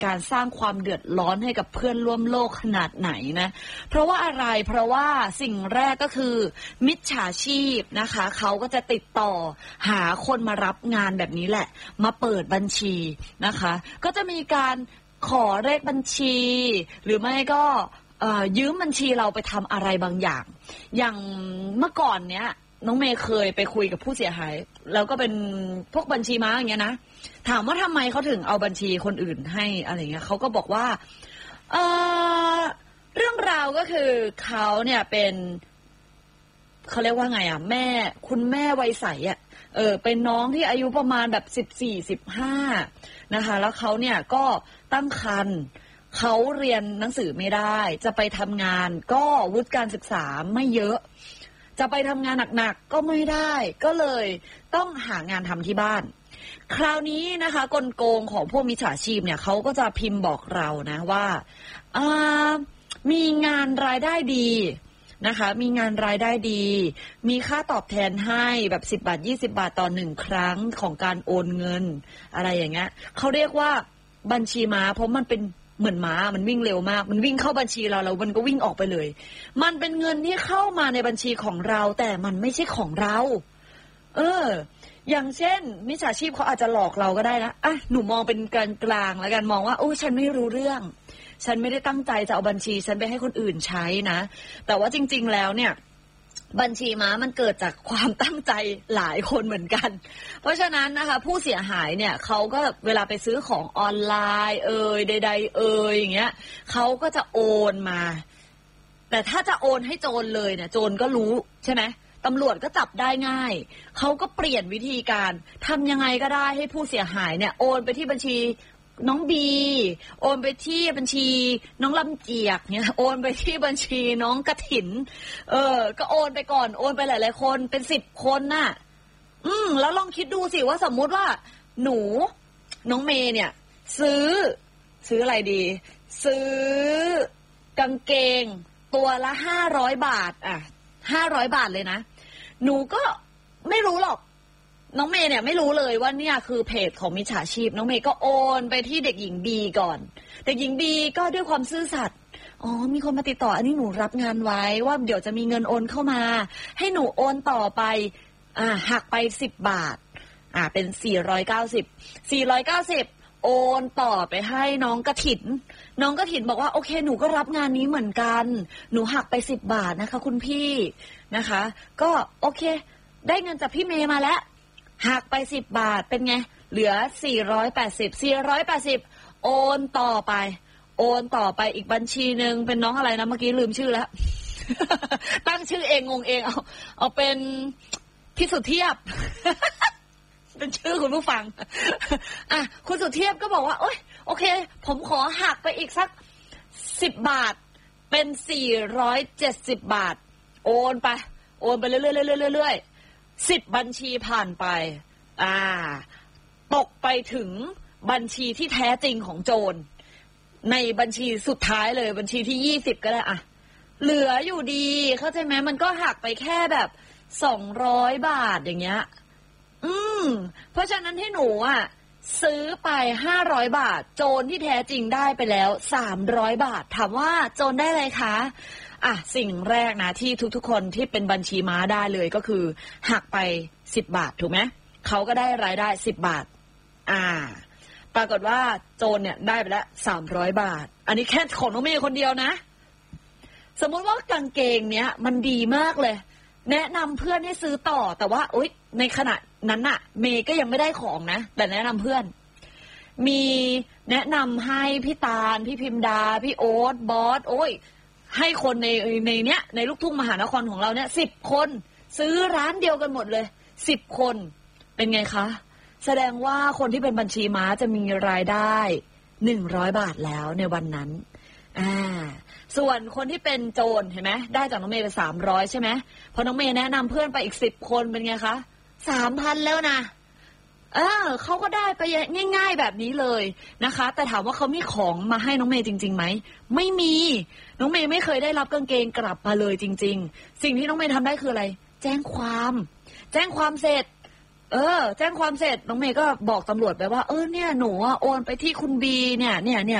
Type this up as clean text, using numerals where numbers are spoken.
การสร้างความเดือดร้อนให้กับเพื่อนร่วมโลกขนาดไหนนะเพราะว่าอะไรเพราะว่าสิ่งแรกก็คือมิจฉาชีพนะคะเขาก็จะติดต่อหาคนมารับงานแบบนี้แหละมาเปิดบัญชีนะคะก็จะมีการขอเลขบัญชีหรือไม่ก็ยืมบัญชีเราไปทำอะไรบางอย่างเมื่อก่อนเนี้ยน้องเมย์เคยไปคุยกับผู้เสียหายแล้วก็เป็นพวกบัญชีม้าอย่างเงี้ยนะถามว่าทำไมเขาถึงเอาบัญชีคนอื่นให้อะไรเงี้ยเขาก็บอกว่าเรื่องราวก็คือเขาเนี่ยเป็นเขาเรียกว่าไงคุณแม่วัยใสเป็นน้องที่อายุประมาณแบบ14-15นะคะแล้วเขาเนี่ยก็ตั้งครรภ์เขาเรียนหนังสือไม่ได้จะไปทำงานก็วุฒิการศึกษาไม่เยอะจะไปทำงานหนักๆก็ไม่ได้ก็เลยต้องหางานทำที่บ้านคราวนี้นะคะกลโกงของพวกมิจฉาชีพเนี่ยเขาก็จะพิมพ์บอกเรานะว่ามีงานรายได้ดีนะคะมีงานรายได้ดีมีค่าตอบแทนให้แบบ10 บาท20 บาทต่อ1ครั้งของการโอนเงินอะไรอย่างเงี้ยเขาเรียกว่าบัญชีม้าเพราะมันเป็นเหมือนม้ามันวิ่งเร็วมากมันวิ่งเข้าบัญชีเราแล้วมันก็วิ่งออกไปเลยมันเป็นเงินที่เข้ามาในบัญชีของเราแต่มันไม่ใช่ของเราอย่างเช่นมิจฉาชีพเขาอาจจะหลอกเราก็ได้นะหนูมองเป็นกลางๆแล้วกันมองว่าฉันไม่รู้เรื่องฉันไม่ได้ตั้งใจจะเอาบัญชีฉันไปให้คนอื่นใช้นะแต่ว่าจริงๆแล้วเนี่ยบัญชีม้ามันเกิดจากความตั้งใจหลายคนเหมือนกันเพราะฉะนั้นนะคะผู้เสียหายเนี่ยเขาก็เวลาไปซื้อของออนไลน์ใดๆอย่างเงี้ยเขาก็จะโอนมาแต่ถ้าจะโอนให้โจรเลยเนี่ยโจรก็รู้ใช่ไหมตำรวจก็จับได้ง่ายเขาก็เปลี่ยนวิธีการทำยังไงก็ได้ให้ผู้เสียหายเนี่ยโอนไปที่บัญชีน้องบีโอนไปที่บัญชีน้องลำเจียกเนี่ยโอนไปที่บัญชีน้องกระถินก็โอนไปก่อนโอนไปหลายๆคนเป็น10 คนน่ะแล้วลองคิดดูสิว่าสมมุติว่าน้องเมย์เนี่ยซื้ออะไรดีซื้อกางเกงตัวละ500 บาท500 บาทเลยนะหนูก็ไม่รู้หรอกน้องเมย์เนี่ยไม่รู้เลยว่าเนี่ยคือเพจของมิจฉาชีพน้องเมย์ก็โอนไปที่เด็กหญิงบีก่อนเด็กหญิงบีก็ด้วยความซื่อสัตย์มีคนมาติดต่ออันนี้หนูรับงานไว้ว่าเดี๋ยวจะมีเงินโอนเข้ามาให้หนูโอนต่อไปหักไป10 บาทเป็น490โอนต่อไปให้น้องกฐินบอกว่าโอเคหนูก็รับงานนี้เหมือนกันหนูหักไป10 บาทนะคะคุณพี่นะคะก็โอเคได้เงินจากพี่เมย์มาแล้วหักไป10 บาทเป็นไงเหลือ480โอนต่อไปอีกบัญชีนึงเป็นน้องอะไรนะเมื่อกี้ลืมชื่อแล้ว ตั้งชื่อเองงงเองเอาเป็นพี่สุเทียบ เป็นชื่อคุณผู้ฟังคุณสุเทียบก็บอกว่าโอเคผมขอหักไปอีกสัก10 บาทเป็น470 บาทโอนไปเรื่อย10 บัญชีผ่านไปตกไปถึงบัญชีที่แท้จริงของโจรในบัญชีสุดท้ายเลยบัญชีที่20ก็ได้เหลืออยู่ดีเข้าใจไหมมันก็หักไปแค่แบบ200 บาทอย่างเงี้ยเพราะฉะนั้นที่หนูซื้อไป500 บาทโจรที่แท้จริงได้ไปแล้ว300 บาทถามว่าโจรได้อะไรคะสิ่งแรกนะที่ทุกๆคนที่เป็นบัญชีม้าได้เลยก็คือหักไป10 บาทถูกไหมเขาก็ได้รายได้10 บาทปรากฏว่าโจรเนี่ยได้ไปแล้ว300 บาทอันนี้แค่ของน้องเมย์คนเดียวนะสมมุติว่ากางเกงเนี้ยมันดีมากเลยแนะนำเพื่อนให้ซื้อต่อแต่ว่าในขณะนั้นเมย์ก็ยังไม่ได้ของนะแต่แนะนำเพื่อนมีแนะนำให้พี่ตาลพี่พิมดาพี่โอ๊ตบอสให้คนในเนี้ยในลูกทุ่งมหานครของเราเนี่ย10 คนซื้อร้านเดียวกันหมดเลย10 คนเป็นไงคะแสดงว่าคนที่เป็นบัญชีม้าจะมีรายได้100 บาทแล้วในวันนั้นส่วนคนที่เป็นโจรเห็นไหมได้จากน้องเมย์ไป300ใช่ไหมพอน้องเมย์แนะนำเพื่อนไปอีก10 คนเป็นไงคะ 3,000 แล้วนะเขาก็ได้ไปง่ายๆแบบนี้เลยนะคะแต่ถามว่าเขามีของมาให้น้องเมย์จริงๆไหมไม่มีน้องเมย์ไม่เคยได้รับกางเกงกลับมาเลยจริงๆสิ่งที่น้องเมย์ทำได้คืออะไรแจ้งความเสร็จแจ้งความเสร็จน้องเมย์ก็บอกตำรวจไปว่าเนี่ยหนูโอนไปที่คุณบีเนี่ย